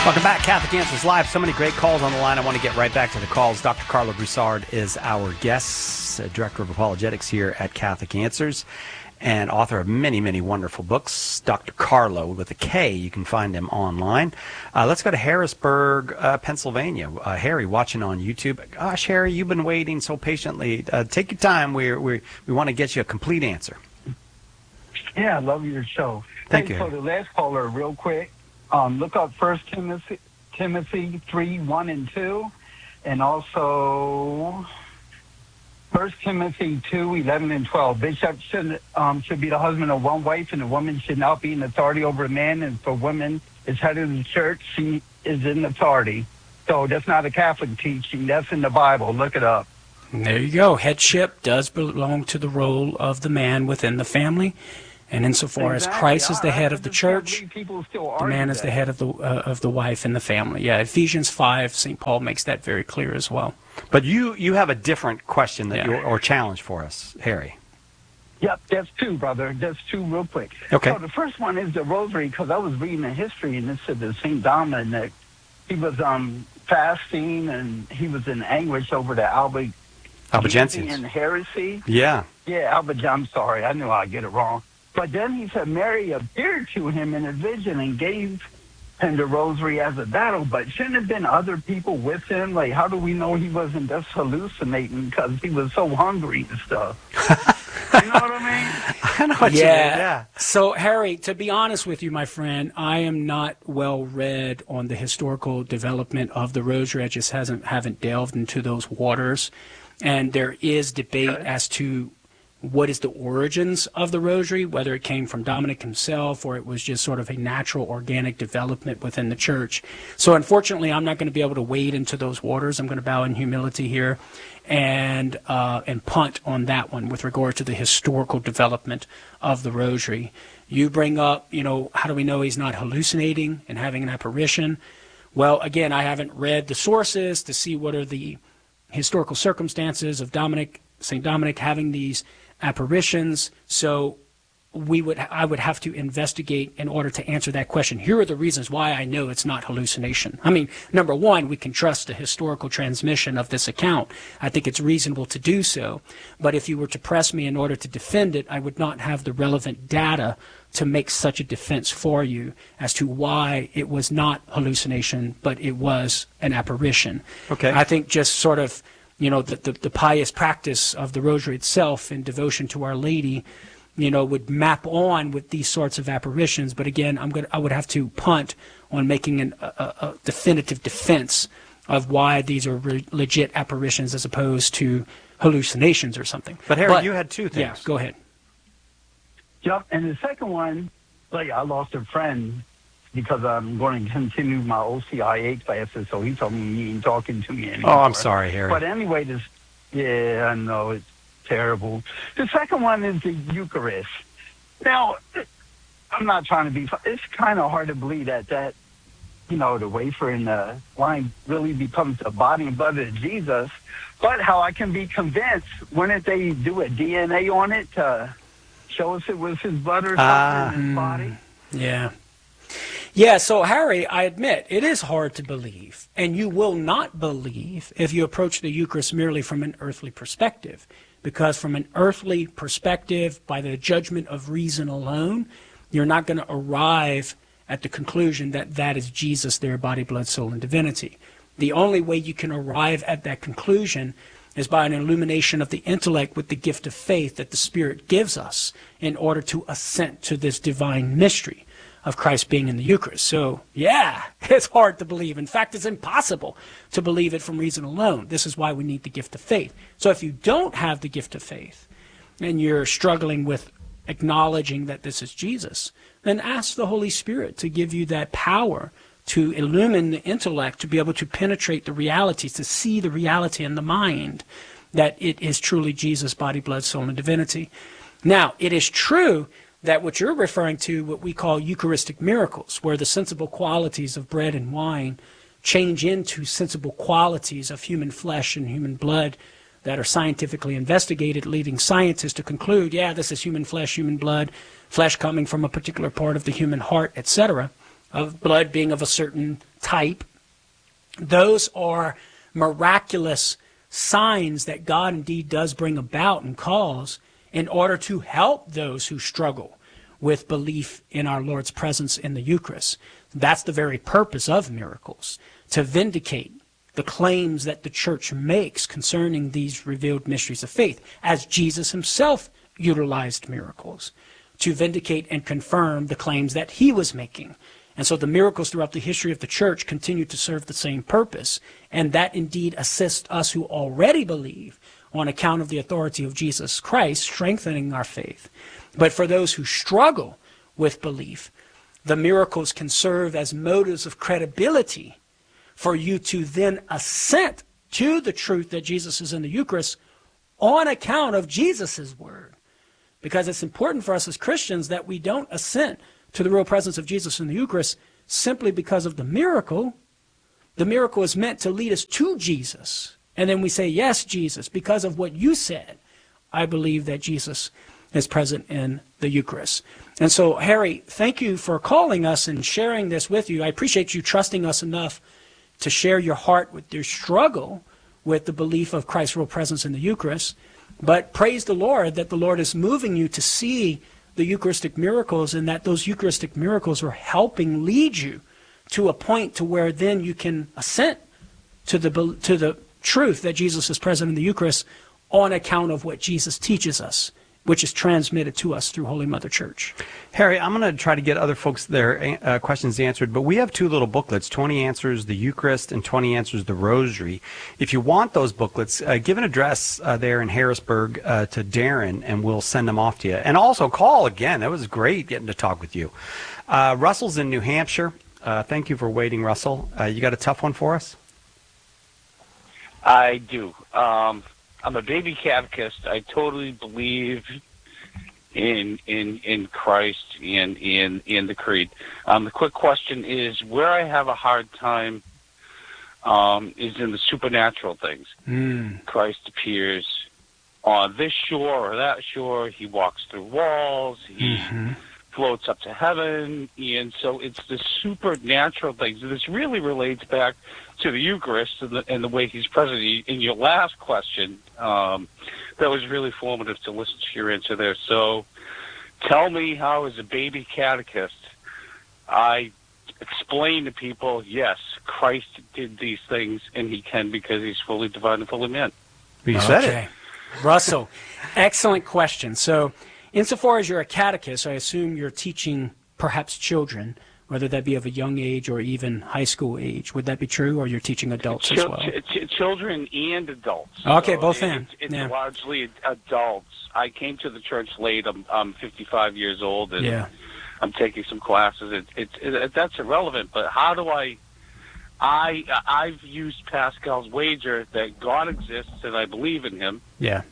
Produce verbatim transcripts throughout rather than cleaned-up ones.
Welcome back, Catholic Answers Live. So many great calls on the line. I want to get right back to the calls. Doctor Carlo Broussard is our guest, uh, Director of Apologetics here at Catholic Answers, and author of many, many wonderful books. Doctor Carlo with a K. You can find him online. Uh, let's go to Harrisburg, uh, Pennsylvania. Uh, Harry, watching on YouTube. Gosh, Harry, you've been waiting so patiently. Uh, take your time. We we we want to get you a complete answer. Yeah, I love your show. Thank hey, you. So the last caller, real quick. Um, look up First Timothy, Timothy three, one and two, and also First Timothy two, eleven and twelve. Bishop should um, should be the husband of one wife, and the woman should not be in authority over a man. And for women, as head of the church, she is in authority. So that's not a Catholic teaching. That's in the Bible. Look it up. There you go. Headship does belong to the role of the man within the family. And insofar Exactly. as Christ is the I- head I of the just can't church, believe people still the argue man is that. the head of the uh, of the wife and the family. Yeah, Ephesians five, Saint Paul makes that very clear as well. But you you have a different question that Yeah. you or challenge for us, Harry. Yep, that's two, brother. That's two real quick. Okay. So the first one is the rosary, because I was reading the history, and it said that Saint Dominic, he was um, fasting, and he was in anguish over the Albigensian Albigensians. heresy. Yeah. Yeah, Albig, I'm sorry. I knew I'd get it wrong. But then he said Mary appeared to him in a vision and gave him the rosary as a battle, but shouldn't have been other people with him? Like, how do we know he wasn't just hallucinating because he was so hungry and stuff? You know what I mean? I know what yeah. you mean, yeah. So, Harry, to be honest with you, my friend, I am not well read on the historical development of the rosary. I just hasn't haven't delved into those waters. And there is debate Okay. as to what is the origins of the rosary, whether it came from Dominic himself or it was just sort of a natural organic development within the church. So unfortunately, I'm not going to be able to wade into those waters. I'm going to bow in humility here and uh, and punt on that one with regard to the historical development of the rosary. You bring up, you know, how do we know he's not hallucinating and having an apparition? Well, again, I haven't read the sources to see what are the historical circumstances of Dominic, Saint Dominic having these apparitions. So we would, I would have to investigate in order to answer that question. Here are the reasons why I know it's not hallucination. I mean, number one, we can trust the historical transmission of this account. I think it's reasonable to do so. But if you were to press me in order to defend it, I would not have the relevant data to make such a defense for you as to why it was not hallucination, but it was an apparition. Okay. I think just sort of, you know, the, the, the pious practice of the rosary itself in devotion to Our Lady, you know, would map on with these sorts of apparitions. But again, I'm going I would have to punt on making an, a, a definitive defense of why these are re- legit apparitions as opposed to hallucinations or something. But Harry, you had two things. Yeah, go ahead. Yep, and the second one, like, I lost a friend because I'm going to continue my O C I A classes, so he told me he ain't talking to me anymore. Oh, I'm sorry, Harry. But anyway, this, yeah, I know, it's terrible. The second one is the Eucharist. Now, I'm not trying to be, it's kind of hard to believe that that, you know, the wafer and the wine really becomes the body and blood of Jesus, but how I can be convinced, wouldn't they do a D N A on it to show us it was his blood or something Ah. in his body? Yeah. Yeah, so Harry, I admit, it is hard to believe, and you will not believe if you approach the Eucharist merely from an earthly perspective, because from an earthly perspective, by the judgment of reason alone, you're not going to arrive at the conclusion that that is Jesus, their body, blood, soul, and divinity. The only way you can arrive at that conclusion is by an illumination of the intellect with the gift of faith that the Spirit gives us in order to assent to this divine mystery of Christ being in the Eucharist. So, yeah, it's hard to believe. In fact, it's impossible to believe it from reason alone. This is why we need the gift of faith. So if you don't have the gift of faith and you're struggling with acknowledging that this is Jesus, then ask the Holy Spirit to give you that power to illumine the intellect, to be able to penetrate the realities, to see the reality in the mind that it is truly Jesus, body, blood, soul, and divinity. Now, it is true that what you're referring to, what we call Eucharistic miracles, where the sensible qualities of bread and wine change into sensible qualities of human flesh and human blood that are scientifically investigated, leading scientists to conclude, yeah, this is human flesh, human blood, flesh coming from a particular part of the human heart, et cetera. of blood being of a certain type. Those are miraculous signs that God indeed does bring about and cause in order to help those who struggle with belief in our Lord's presence in the Eucharist. That's the very purpose of miracles, to vindicate the claims that the church makes concerning these revealed mysteries of faith, as Jesus himself utilized miracles to vindicate and confirm the claims that he was making. And so the miracles throughout the history of the church continue to serve the same purpose, and that indeed assists us who already believe on account of the authority of Jesus Christ, strengthening our faith. But for those who struggle with belief, the miracles can serve as motives of credibility for you to then assent to the truth that Jesus is in the Eucharist on account of Jesus' word. Because it's important for us as Christians that we don't assent to the real presence of Jesus in the Eucharist simply because of the miracle. The miracle is meant to lead us to Jesus. And then we say, yes, Jesus, because of what you said, I believe that Jesus is present in the Eucharist. And so, Harry, thank you for calling us and sharing this with you. I appreciate you trusting us enough to share your heart with your struggle with the belief of Christ's real presence in the Eucharist. But praise the Lord that the Lord is moving you to see the Eucharistic miracles, and that those Eucharistic miracles are helping lead you to a point to where then you can assent to the to the truth that Jesus is present in the Eucharist on account of what Jesus teaches us, which is transmitted to us through Holy Mother Church. Harry, I'm going to try to get other folks their uh, questions answered, but we have two little booklets, twenty Answers the Eucharist and twenty Answers the Rosary. If you want those booklets, uh, give an address uh, there in Harrisburg uh, to Darren, and we'll send them off to you. And also call again. That was great getting to talk with you. Uh, Russell's in New Hampshire. Uh, thank you for waiting, Russell. Uh, you got a tough one for us? I do. Um, I'm a baby catechist. I totally believe in in in Christ and in in the creed. Um, the quick question is, where I have a hard time um, is in the supernatural things. Mm. Christ appears on this shore or that shore. He walks through walls. He Mm-hmm. floats up to heaven, and so it's the supernatural things. And this really relates back to the Eucharist and the, and the way he's present. In your last question, um, that was really formative to listen to your answer there. So tell me how, as a baby catechist, I explain to people, yes, Christ did these things, and he can because he's fully divine and fully man. You said Okay. it. Russell, excellent question. So insofar as you're a catechist, I assume you're teaching perhaps children, whether that be of a young age or even high school age. Would that be true, or you're teaching adults Ch- as well? ch- ch- children and adults. Okay, So both it- in. It's, it's Yeah. largely adults. I came to the church late. I'm, I'm fifty-five years old, and Yeah. I'm taking some classes. It, it, it, that's irrelevant, but how do I... I, I've used Pascal's wager that God exists and I believe in him. Yeah.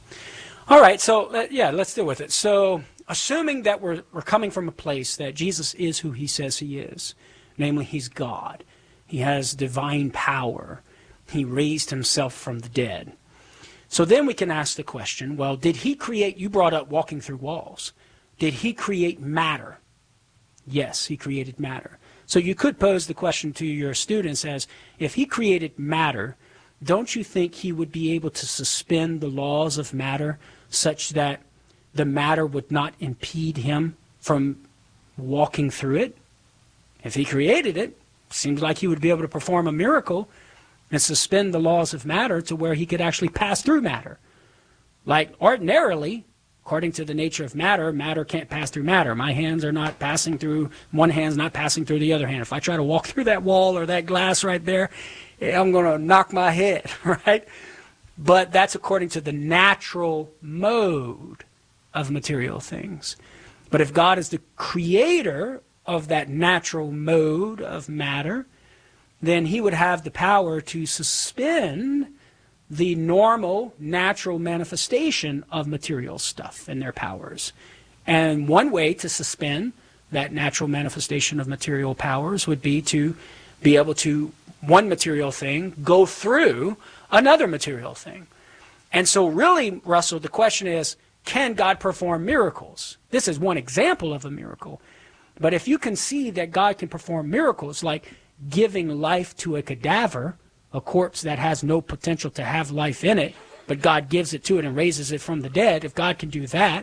All right, so let- yeah, let's deal with it. So assuming that we're, we're coming from a place that Jesus is who he says he is, namely he's God. He has divine power. He raised himself from the dead. So then we can ask the question, well, did he create, you brought up walking through walls. Did he create matter? Yes, he created matter. So you could pose the question to your students as, if he created matter, don't you think he would be able to suspend the laws of matter such that the matter would not impede him from walking through it? If he created it, seems like he would be able to perform a miracle and suspend the laws of matter to where he could actually pass through matter. Like ordinarily, according to the nature of matter, matter can't pass through matter. My hands are not passing through, one hand's not passing through the other hand. If I try to walk through that wall or that glass right there, I'm going to knock my head, right? But that's according to the natural mode of material things. But if God is the creator of that natural mode of matter, then he would have the power to suspend the normal, natural manifestation of material stuff and their powers. And one way to suspend that natural manifestation of material powers would be to be able to, one material thing, go through another material thing. And so really, Russell, the question is, can God perform miracles? This is one example of a miracle. But if you can see that God can perform miracles like giving life to a cadaver, a corpse that has no potential to have life in it, but God gives it to it and raises it from the dead, if God can do that,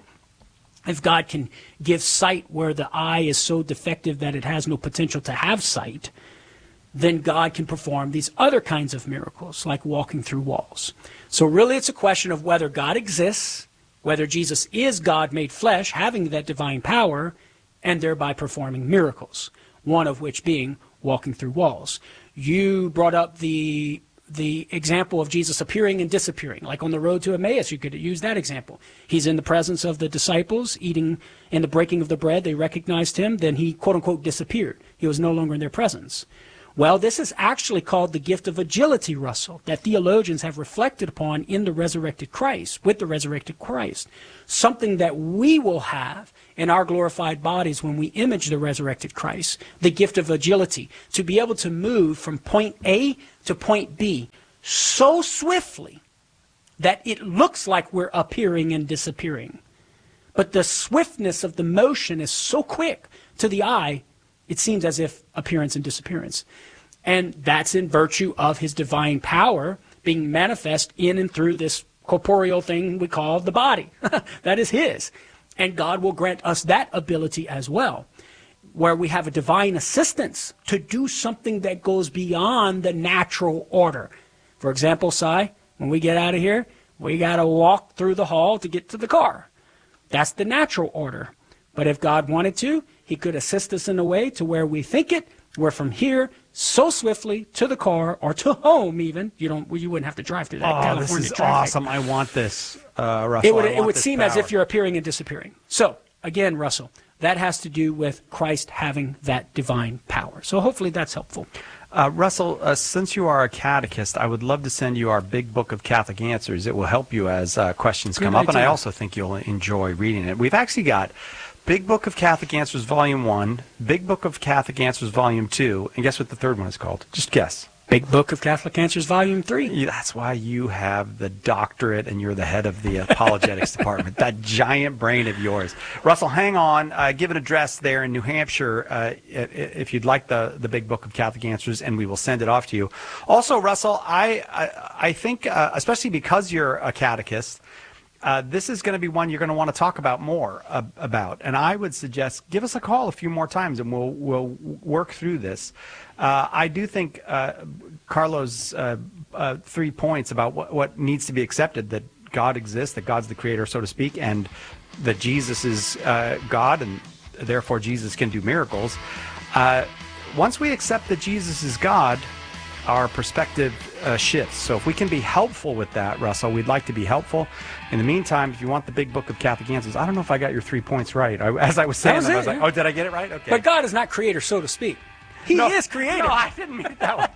if God can give sight where the eye is so defective that it has no potential to have sight, then God can perform these other kinds of miracles, like walking through walls. So really it's a question of whether God exists, whether Jesus is God made flesh, having that divine power, and thereby performing miracles, one of which being walking through walls. You brought up the the example of Jesus appearing and disappearing, like on the road to Emmaus. You could use that example. He's in the presence of the disciples, eating in the breaking of the bread. They recognized him. Then he, quote unquote, disappeared. He was no longer in their presence. Well, this is actually called the gift of agility, Russell, that theologians have reflected upon in the resurrected Christ, with the resurrected Christ. Something that we will have in our glorified bodies when we image the resurrected Christ, the gift of agility, to be able to move from point A to point B so swiftly that it looks like we're appearing and disappearing. But the swiftness of the motion is so quick to the eye, it seems as if appearance and disappearance. And that's in virtue of his divine power being manifest in and through this corporeal thing we call the body. That is his. And God will grant us that ability as well, where we have a divine assistance to do something that goes beyond the natural order. For example, Si, when we get out of here, we got to walk through the hall to get to the car. That's the natural order. But if God wanted to, he could assist us in a way to where we think it, we're from here so swiftly to the car or to home even. You don't. You wouldn't have to drive through that oh, California this is traffic. awesome. I want this, uh, Russell. It would, I it want would this seem power. as if you're appearing and disappearing. So, again, Russell, that has to do with Christ having that divine power. So hopefully that's helpful. Uh, Russell, uh, since you are a catechist, I would love to send you our big book of Catholic Answers. It will help you as uh, questions Good come up, idea. and I also think you'll enjoy reading it. We've actually got Big Book of Catholic Answers Volume one, Big Book of Catholic Answers Volume two, and guess what the third one is called? Just guess. Big Book of Catholic Answers Volume three. Yeah, that's why you have the doctorate and you're the head of the apologetics department. That giant brain of yours. Russell, hang on. Uh, give an address there in New Hampshire uh, if you'd like the, the Big Book of Catholic Answers, and we will send it off to you. Also, Russell, I, I, I think, uh, especially because you're a catechist, Uh, this is going to be one you're going to want to talk about more uh, about, and I would suggest give us a call a few more times, and we'll we'll work through this. Uh, I do think uh, Carlo's uh, uh, three points about what, what needs to be accepted: that God exists, that God's the creator, so to speak, and that Jesus is uh, God, and therefore Jesus can do miracles. Uh, once we accept that Jesus is God, our perspective uh, shifts. So if we can be helpful with that, Russell, we'd like to be helpful. In the meantime, if you want the Big Book of Catholic Answers, I don't know if I got your three points right. I, as I was saying, was them, it, I was like, yeah. oh, did I get it right? Okay. But God is not creator, so to speak. He no, is creator. No, I didn't mean it that way.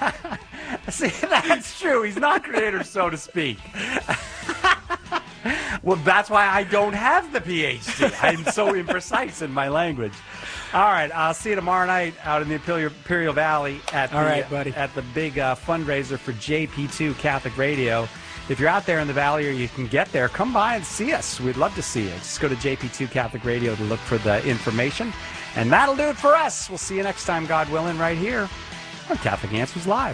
See, that's true. He's not creator, so to speak. Well, that's why I don't have the P H D. I'm so imprecise in my language. All right, I'll see you tomorrow night out in the Imperial, Imperial Valley at All the, right, buddy. at the big uh, fundraiser for J P two Catholic Radio. If you're out there in the Valley or you can get there, come by and see us. We'd love to see you. Just go to J P two Catholic Radio to look for the information. And that'll do it for us. We'll see you next time, God willing, right here on Catholic Answers Live.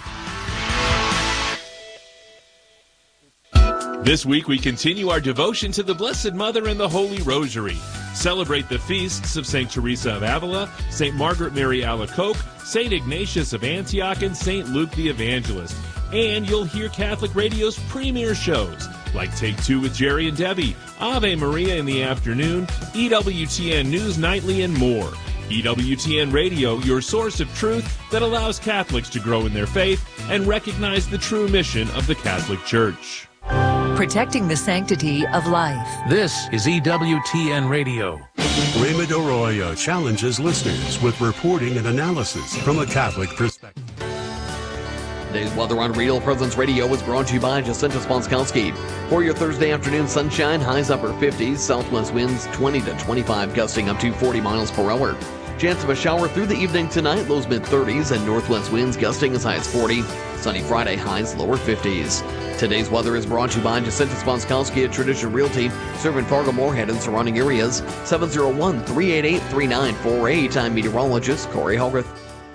This week we continue our devotion to the Blessed Mother and the Holy Rosary. Celebrate the feasts of Saint Teresa of Avila, Saint Margaret Mary Alacoque, Saint Ignatius of Antioch, and Saint Luke the Evangelist. And you'll hear Catholic Radio's premier shows, like Take Two with Jerry and Debbie, Ave Maria in the afternoon, E W T N News Nightly, and more. E W T N Radio, your source of truth that allows Catholics to grow in their faith and recognize the true mission of the Catholic Church. Protecting the sanctity of life. This is E W T N Radio. Raymond Arroyo challenges listeners with reporting and analysis from a Catholic perspective. Today's weather on Real Presence Radio was brought to you by Jacinta Sponskowski. For your Thursday afternoon sunshine, highs upper fifties, southwest winds twenty to twenty-five, gusting up to forty miles per hour. Chance of a shower through the evening tonight, lows mid-thirties, and northwest winds gusting as high as forty. Sunny Friday, highs lower fifties. Today's weather is brought to you by Jacinta Sponskowski at Tradition Realty, serving Fargo, Moorhead, and surrounding areas. seven oh one, three eight eight, three nine four eight. I'm meteorologist Corey Hogarth.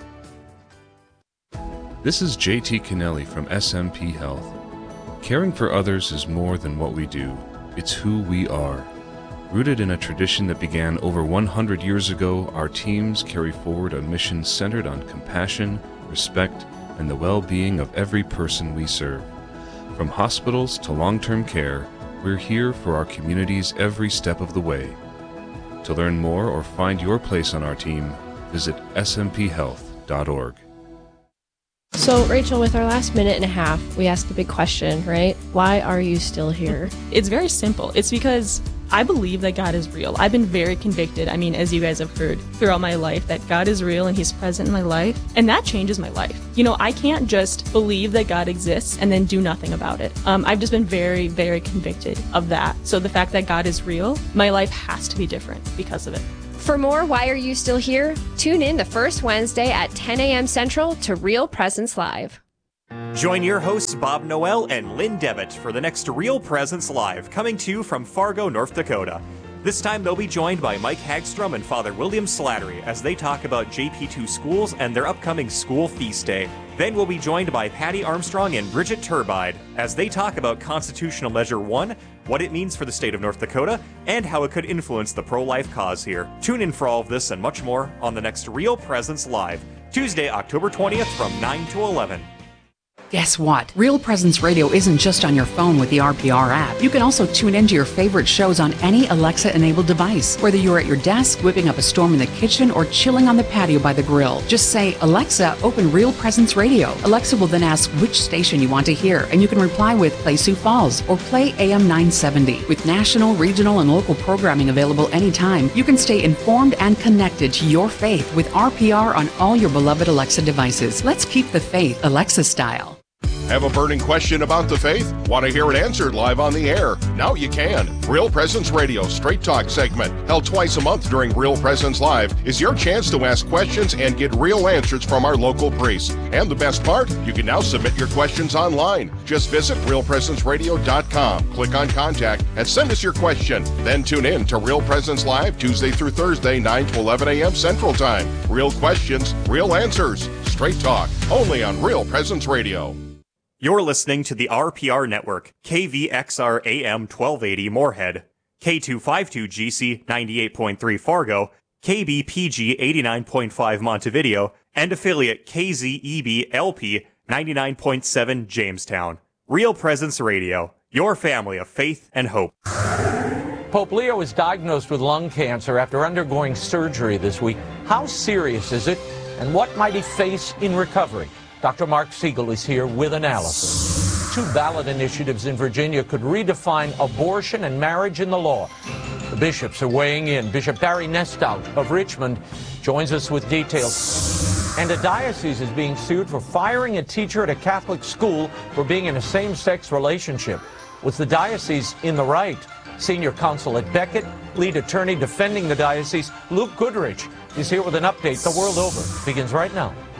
This is J T Kennelly from S M P Health. Caring for others is more than what we do. It's who we are. Rooted in a tradition that began over one hundred years ago, our teams carry forward a mission centered on compassion, respect, and the well-being of every person we serve. From hospitals to long-term care, we're here for our communities every step of the way. To learn more or find your place on our team, visit s m p health dot org. So, Rachel, with our last minute and a half, we asked the big question, right? Why are you still here? It's very simple. It's because I believe that God is real. I've been very convicted, I mean, as you guys have heard throughout my life, that God is real and He's present in my life. And that changes my life. You know, I can't just believe that God exists and then do nothing about it. Um, I've just been very, very convicted of that. So the fact that God is real, my life has to be different because of it. For more Why Are You Still Here? Tune in the first Wednesday at ten a.m. Central to Real Presence Live. Join your hosts Bob Noel and Lynn Devitt for the next Real Presence Live, coming to you from Fargo, North Dakota. This time they'll be joined by Mike Hagstrom and Father William Slattery as they talk about J P two schools and their upcoming school feast day. Then we'll be joined by Patty Armstrong and Bridget Turbide as they talk about Constitutional Measure one, what it means for the state of North Dakota, and how it could influence the pro-life cause here. Tune in for all of this and much more on the next Real Presence Live, Tuesday, October twentieth from nine to eleven. Guess what? Real Presence Radio isn't just on your phone with the R P R app. You can also tune into your favorite shows on any Alexa-enabled device, whether you're at your desk, whipping up a storm in the kitchen, or chilling on the patio by the grill. Just say, Alexa, open Real Presence Radio. Alexa will then ask which station you want to hear, and you can reply with Play Sioux Falls or Play A M nine seventy. With national, regional, and local programming available anytime, you can stay informed and connected to your faith with R P R on all your beloved Alexa devices. Let's keep the faith Alexa style. Have a burning question about the faith? Want to hear it answered live on the air? Now you can. Real Presence Radio Straight Talk segment, held twice a month during Real Presence Live, is your chance to ask questions and get real answers from our local priests. And the best part, you can now submit your questions online. Just visit real presence radio dot com, click on Contact, and send us your question. Then tune in to Real Presence Live Tuesday through Thursday, nine to eleven a.m. Central Time. Real questions, real answers. Straight Talk, only on Real Presence Radio. You're listening to the R P R Network, K V X R A M twelve eighty Moorhead, K two fifty-two G C ninety-eight point three Fargo, K B P G eighty-nine point five Montevideo, and affiliate K Z E B L P ninety-nine point seven Jamestown. Real Presence Radio, your family of faith and hope. Pope Leo was diagnosed with lung cancer after undergoing surgery this week. How serious is it, and what might he face in recovery? Doctor Mark Siegel is here with analysis. Two ballot initiatives in Virginia could redefine abortion and marriage in the law. The bishops are weighing in. Bishop Barry Nestout of Richmond joins us with details. And a diocese is being sued for firing a teacher at a Catholic school for being in a same-sex relationship. Was the diocese in the right? Senior counsel at Beckett, lead attorney defending the diocese, Luke Goodrich, is here with an update the world over. Begins right now.